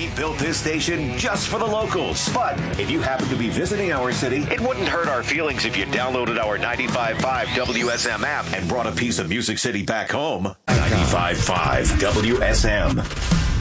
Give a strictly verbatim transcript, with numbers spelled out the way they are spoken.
We built this station just for the locals. But if you happen to be visiting our city, it wouldn't hurt our feelings if you downloaded our ninety-five point five W S M app and brought a piece of Music City back home. ninety-five point five W S M.